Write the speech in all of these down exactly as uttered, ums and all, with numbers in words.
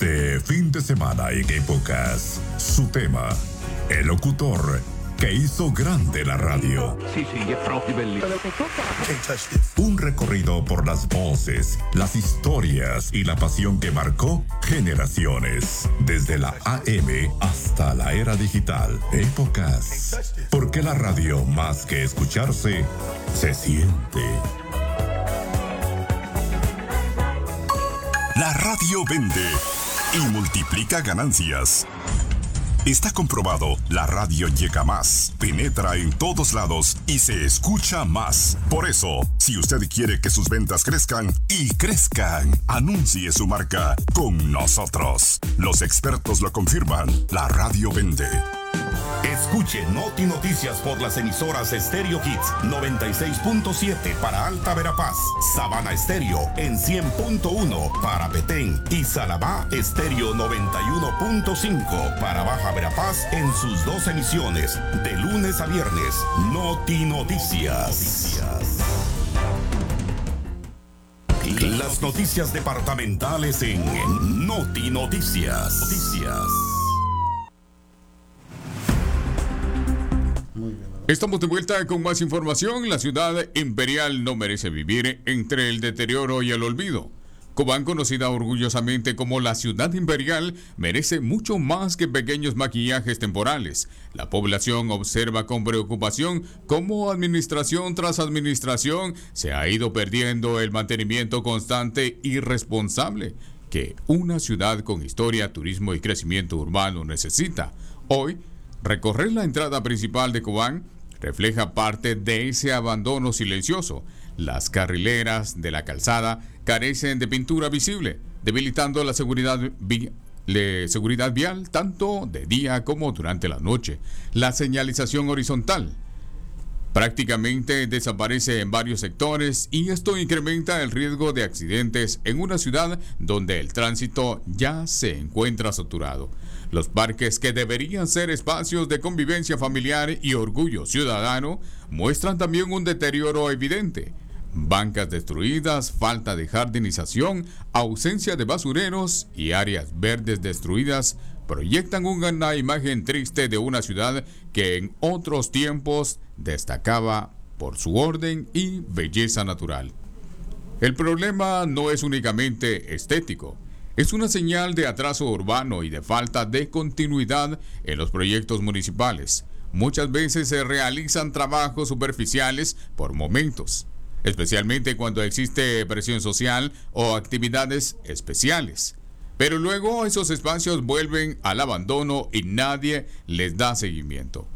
Este fin de semana en Épocas, su tema, el locutor que hizo grande la radio. Sí, sí, es propio bellissimo. Un recorrido por las voces, las historias y la pasión que marcó generaciones. Desde la A M hasta la era digital. Épocas. Porque la radio, más que escucharse, se siente. La radio vende y multiplica ganancias. Está comprobado, la radio llega más, penetra en todos lados y se escucha más. Por eso, si usted quiere que sus ventas crezcan y crezcan, anuncie su marca con nosotros. Los expertos lo confirman, la radio vende. Escuche Noti Noticias por las emisoras Stereo Hits noventa y seis punto siete para Alta Verapaz, Sabana Estéreo en cien punto uno para Petén y Salabá Estéreo noventa y uno punto cinco para Baja Verapaz en sus dos emisiones, de lunes a viernes. Noti Noticias. Las noticias departamentales en Noti Noticias. Noticias. Estamos de vuelta con más información. La ciudad imperial no merece vivir entre el deterioro y el olvido. Cobán, conocida orgullosamente como la ciudad imperial, merece mucho más que pequeños maquillajes temporales. La población observa con preocupación cómo administración tras administración se ha ido perdiendo el mantenimiento constante y responsable que una ciudad con historia, turismo y crecimiento urbano necesita. Hoy, recorrer la entrada principal de Cobán refleja parte de ese abandono silencioso. Las carrileras de la calzada carecen de pintura visible, debilitando la seguridad, vi- le, seguridad vial tanto de día como durante la noche. La señalización horizontal prácticamente desaparece en varios sectores y esto incrementa el riesgo de accidentes en una ciudad donde el tránsito ya se encuentra saturado. Los parques, que deberían ser espacios de convivencia familiar y orgullo ciudadano, muestran también un deterioro evidente. Bancas destruidas, falta de jardinización, ausencia de basureros y áreas verdes destruidas proyectan una imagen triste de una ciudad que en otros tiempos destacaba por su orden y belleza natural. El problema no es únicamente estético. Es una señal de atraso urbano y de falta de continuidad en los proyectos municipales. Muchas veces se realizan trabajos superficiales por momentos, especialmente cuando existe presión social o actividades especiales. Pero luego esos espacios vuelven al abandono y nadie les da seguimiento.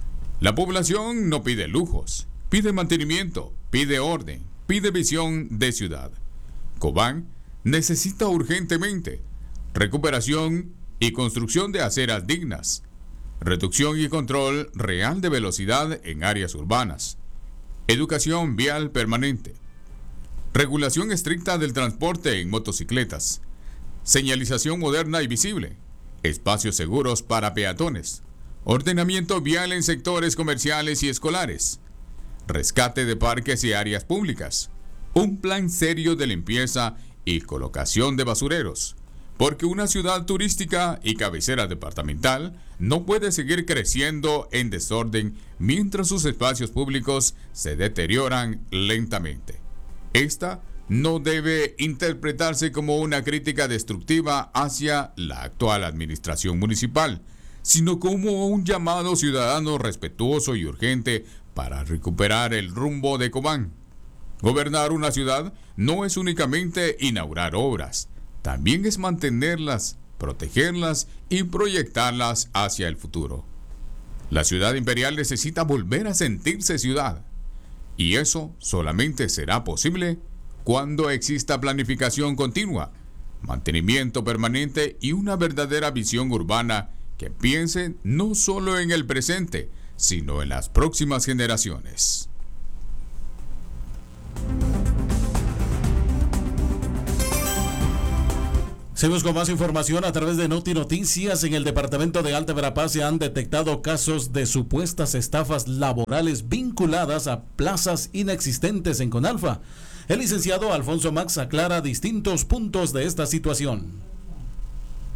La población no pide lujos, pide mantenimiento, pide orden, pide visión de ciudad. Cobán necesita urgentemente recuperación y construcción de aceras dignas, reducción y control real de velocidad en áreas urbanas, educación vial permanente, regulación estricta del transporte en motocicletas, señalización moderna y visible, espacios seguros para peatones, ordenamiento vial en sectores comerciales y escolares, rescate de parques y áreas públicas, un plan serio de limpieza y colocación de basureros, porque una ciudad turística y cabecera departamental no puede seguir creciendo en desorden mientras sus espacios públicos se deterioran lentamente. Esta no debe interpretarse como una crítica destructiva hacia la actual administración municipal, sino como un llamado ciudadano respetuoso y urgente para recuperar el rumbo de Cobán. Gobernar una ciudad no es únicamente inaugurar obras, también es mantenerlas, protegerlas y proyectarlas hacia el futuro. La ciudad imperial necesita volver a sentirse ciudad, y eso solamente será posible cuando exista planificación continua, mantenimiento permanente y una verdadera visión urbana que piense no solo en el presente, sino en las próximas generaciones. Seguimos con más información a través de Noti Noticias. En el departamento de Alta Verapaz se han detectado casos de supuestas estafas laborales vinculadas a plazas inexistentes en Conalfa. El licenciado Alfonso Max aclara distintos puntos de esta situación.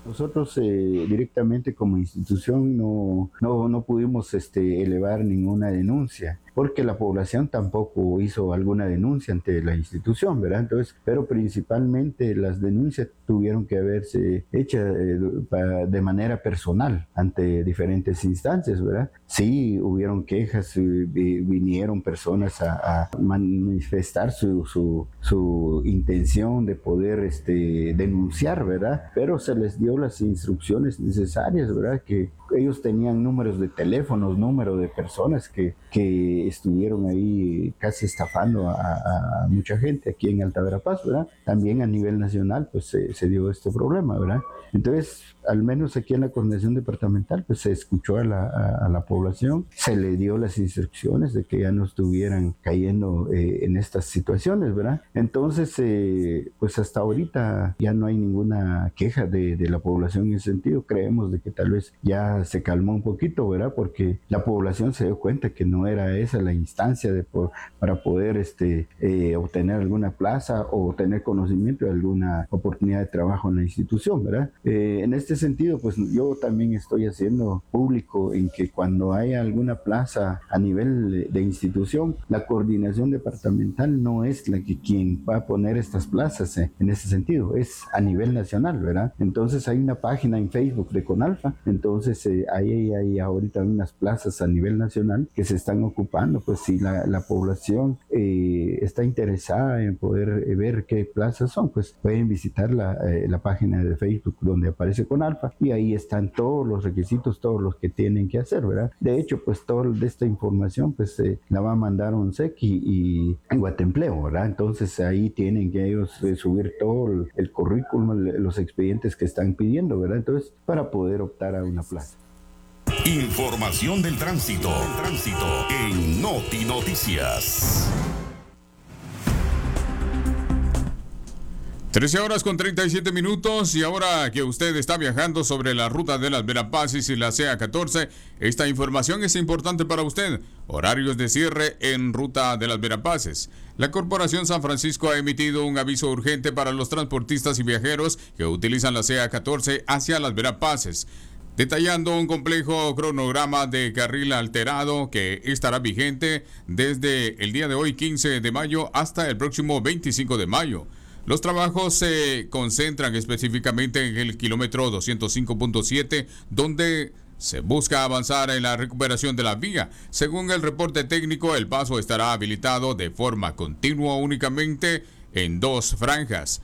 Nosotros eh, directamente como institución no, no, no pudimos este, elevar ninguna denuncia, porque la población tampoco hizo alguna denuncia ante la institución, ¿verdad? Entonces, pero principalmente las denuncias tuvieron que haberse hechas eh, de manera personal ante diferentes instancias, ¿verdad? Sí, hubieron quejas, vinieron personas a, a manifestar su, su, su intención de poder este, denunciar, ¿verdad? Pero se les dio las instrucciones necesarias, ¿verdad? Que ellos tenían números de teléfonos, número de personas que, que estuvieron ahí casi estafando a, a mucha gente aquí en Alta Verapaz, ¿verdad? También a nivel nacional, pues se, se dio este problema, ¿verdad? Entonces, al menos aquí en la coordinación departamental, pues se escuchó a la, a, a la población, se le dio las instrucciones de que ya no estuvieran cayendo eh, en estas situaciones, ¿verdad? Entonces, eh, pues hasta ahorita ya no hay ninguna queja de, de la población en ese sentido. Creemos de que tal vez ya se calmó un poquito, ¿verdad? Porque la población se dio cuenta que no era esa la instancia de por, para poder este, eh, obtener alguna plaza o tener conocimiento de alguna oportunidad de trabajo en la institución, ¿verdad? Eh, en este sentido, pues yo también estoy haciendo público en que cuando haya alguna plaza a nivel de, de institución, la coordinación departamental no es la que quien va a poner estas plazas eh, en ese sentido, es a nivel nacional, ¿verdad? Entonces hay una página en Facebook de CONALFA, entonces eh, ahí hay ahorita unas plazas a nivel nacional que se están ocupando, pues si la, la población eh, está interesada en poder eh, ver qué plazas son, pues pueden visitar la, eh, la página de Facebook donde aparece CONALFA y ahí están todos los requisitos, todos los que tienen que hacer, ¿verdad? De hecho, pues toda esta información pues eh, la va a mandar ONSEC y, y Guatempleo, ¿verdad? Entonces ahí tienen que ellos eh, subir todo el, el currículum, los expedientes que están pidiendo, ¿verdad? Entonces, para poder optar a una plaza. Información del tránsito, tránsito en Noti Noticias. trece horas con treinta y siete minutos y ahora que usted está viajando sobre la ruta de las Verapaces y la C A catorce, esta información es importante para usted. Horarios de cierre en ruta de las Verapaces. La Corporación San Francisco ha emitido un aviso urgente para los transportistas y viajeros que utilizan la C A catorce hacia las Verapaces, detallando un complejo cronograma de carril alterado que estará vigente desde el día de hoy, quince de mayo, hasta el próximo veinticinco de mayo. Los trabajos se concentran específicamente en el kilómetro doscientos cinco punto siete, donde se busca avanzar en la recuperación de la vía. Según el reporte técnico, el paso estará habilitado de forma continua únicamente en dos franjas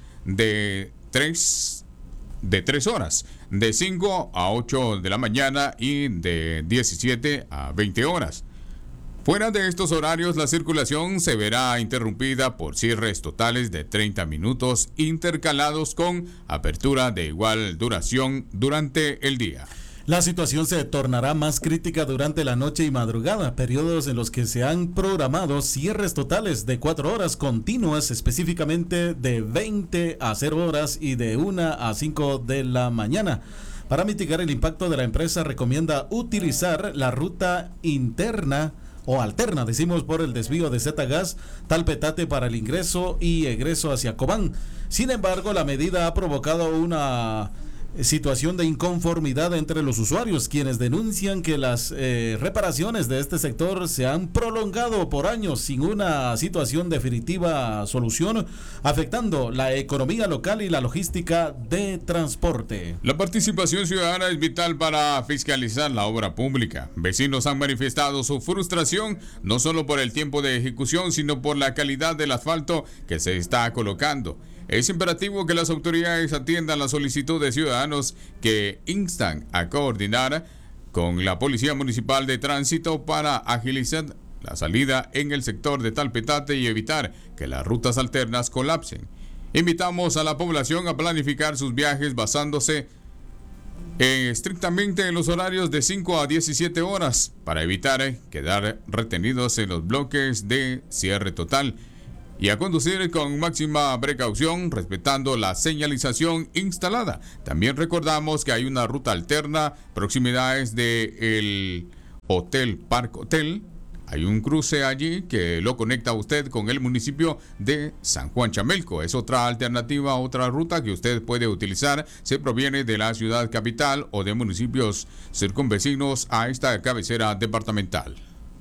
de tres, de tres horas, de cinco a ocho de la mañana y de diecisiete a veinte horas. Fuera de estos horarios, la circulación se verá interrumpida por cierres totales de treinta minutos intercalados con apertura de igual duración durante el día. La situación se tornará más crítica durante la noche y madrugada, periodos en los que se han programado cierres totales de cuatro horas continuas, específicamente de veinte a cero horas y de una a cinco de la mañana. Para mitigar el impacto de la empresa, recomienda utilizar la ruta interna o alterna, decimos, por el desvío de Zetagas, Talpetate para el ingreso y egreso hacia Cobán. Sin embargo, la medida ha provocado una situación de inconformidad entre los usuarios, quienes denuncian que las eh, reparaciones de este sector se han prolongado por años sin una situación definitiva solución, afectando la economía local y la logística de transporte. La participación ciudadana es vital para fiscalizar la obra pública. Vecinos han manifestado su frustración no solo por el tiempo de ejecución, sino por la calidad del asfalto que se está colocando. Es imperativo que las autoridades atiendan la solicitud de ciudadanos que instan a coordinar con la Policía Municipal de Tránsito para agilizar la salida en el sector de Talpetate y evitar que las rutas alternas colapsen. Invitamos a la población a planificar sus viajes basándose eh, estrictamente en los horarios de cinco a diecisiete horas para evitar eh, quedar retenidos en los bloques de cierre total, y a conducir con máxima precaución respetando la señalización instalada. También recordamos que hay una ruta alterna, proximidades del Hotel Park Hotel, Hay un cruce allí que lo conecta a usted con el municipio de San Juan Chamelco. Es otra alternativa, otra ruta que usted puede utilizar. Se proviene de la ciudad capital o de municipios circunvecinos a esta cabecera departamental.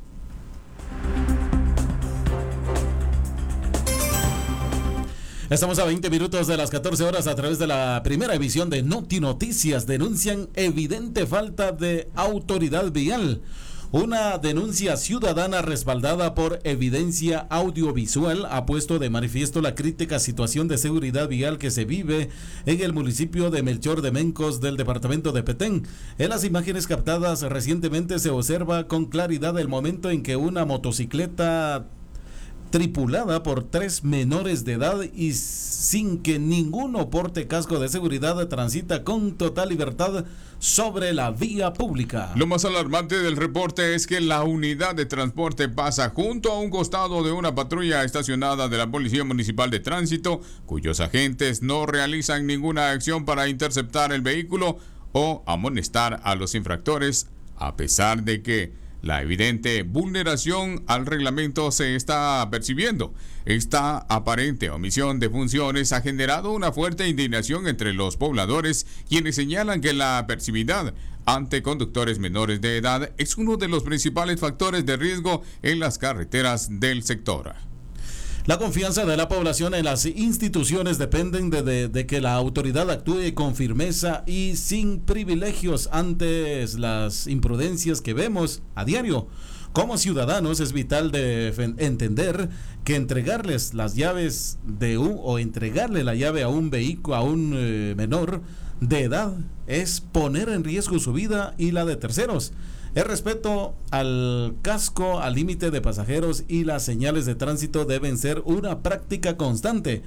Estamos a veinte minutos de las catorce horas a través de la primera emisión de Noti Noticias. Denuncian evidente falta de autoridad vial. Una denuncia ciudadana respaldada por evidencia audiovisual ha puesto de manifiesto la crítica situación de seguridad vial que se vive en el municipio de Melchor de Mencos del departamento de Petén. En las imágenes captadas recientemente se observa con claridad el momento en que una motocicleta tripulada por tres menores de edad y sin que ninguno porte casco de seguridad transita con total libertad sobre la vía pública. Lo más alarmante del reporte es que la unidad de transporte pasa junto a un costado de una patrulla estacionada de la Policía Municipal de Tránsito, cuyos agentes no realizan ninguna acción para interceptar el vehículo o amonestar a los infractores, a pesar de que la evidente vulneración al reglamento se está percibiendo. Esta aparente omisión de funciones ha generado una fuerte indignación entre los pobladores, quienes señalan que la percividad ante conductores menores de edad es uno de los principales factores de riesgo en las carreteras del sector. La confianza de la población en las instituciones dependen de, de, de que la autoridad actúe con firmeza y sin privilegios ante las imprudencias que vemos a diario. Como ciudadanos es vital de entender que entregarles las llaves de un, o entregarle la llave a un vehículo a un eh, menor de edad es poner en riesgo su vida y la de terceros. El respeto al casco, al límite de pasajeros y las señales de tránsito deben ser una práctica constante.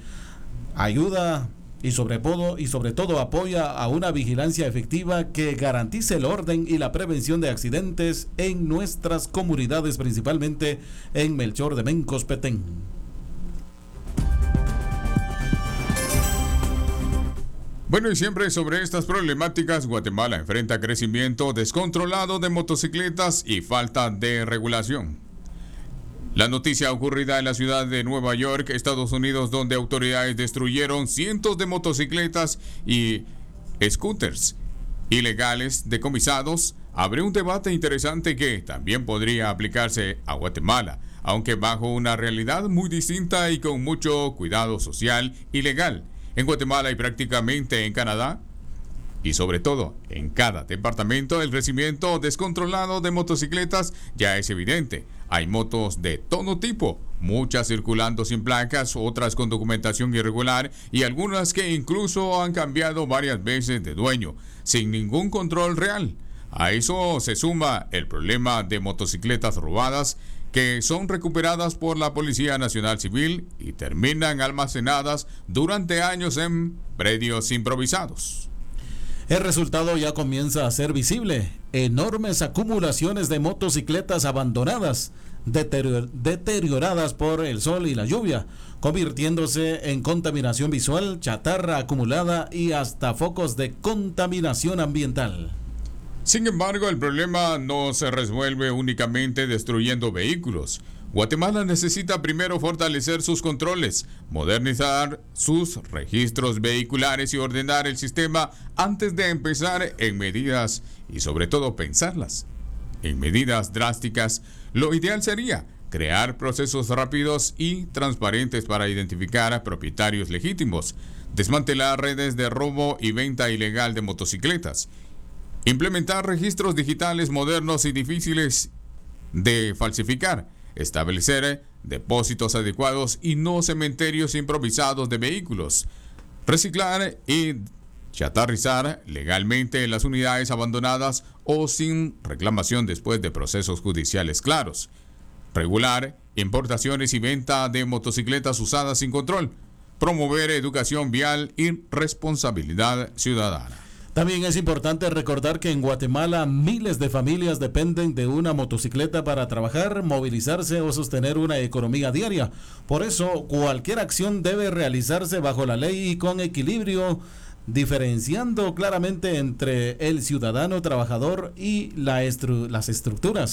Ayuda y sobre todo, y sobre todo apoya a una vigilancia efectiva que garantice el orden y la prevención de accidentes en nuestras comunidades, principalmente en Melchor de Mencos, Petén. Bueno, y siempre sobre estas problemáticas, Guatemala enfrenta crecimiento descontrolado de motocicletas y falta de regulación. La noticia ocurrida en la ciudad de Nueva York, Estados Unidos, donde autoridades destruyeron cientos de motocicletas y scooters ilegales decomisados, abre un debate interesante que también podría aplicarse a Guatemala, aunque bajo una realidad muy distinta y con mucho cuidado social y legal. En Guatemala y prácticamente en Canadá, y sobre todo en cada departamento, el crecimiento descontrolado de motocicletas ya es evidente. Hay motos de todo tipo, muchas circulando sin placas, otras con documentación irregular y algunas que incluso han cambiado varias veces de dueño, sin ningún control real. A eso se suma el problema de motocicletas robadas, que son recuperadas por la Policía Nacional Civil y terminan almacenadas durante años en predios improvisados. El resultado ya comienza a ser visible. Enormes acumulaciones de motocicletas abandonadas, deterior- deterioradas por el sol y la lluvia, convirtiéndose en contaminación visual, chatarra acumulada y hasta focos de contaminación ambiental. Sin embargo, el problema no se resuelve únicamente destruyendo vehículos. Guatemala necesita primero fortalecer sus controles, modernizar sus registros vehiculares y ordenar el sistema antes de empezar en medidas y sobre todo pensarlas. En medidas drásticas, lo ideal sería crear procesos rápidos y transparentes para identificar a propietarios legítimos, desmantelar redes de robo y venta ilegal de motocicletas, implementar registros digitales modernos y difíciles de falsificar, establecer depósitos adecuados y no cementerios improvisados de vehículos, reciclar y chatarrizar legalmente las unidades abandonadas o sin reclamación después de procesos judiciales claros, regular importaciones y venta de motocicletas usadas sin control, promover educación vial y responsabilidad ciudadana. También es importante recordar que en Guatemala miles de familias dependen de una motocicleta para trabajar, movilizarse o sostener una economía diaria. Por eso, cualquier acción debe realizarse bajo la ley y con equilibrio, diferenciando claramente entre el ciudadano trabajador y la estru- las estructuras